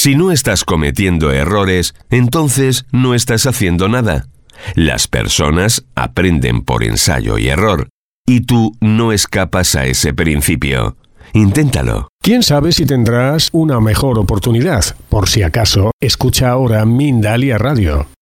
Si no estás cometiendo errores, entonces no estás haciendo nada. Las personas aprenden por ensayo y error, y tú no escapas a ese principio. Inténtalo. ¿Quién sabe si tendrás una mejor oportunidad? Por si acaso, escucha ahora Mindalia Radio.